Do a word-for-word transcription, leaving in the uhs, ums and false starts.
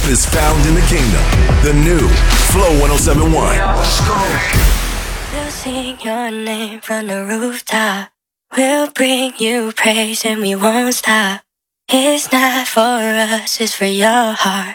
is found in the kingdom. The new Flow one oh seven point one. We'll sing your name from the rooftop. We'll bring you praise and we won't stop. It's not for us, it's for your heart.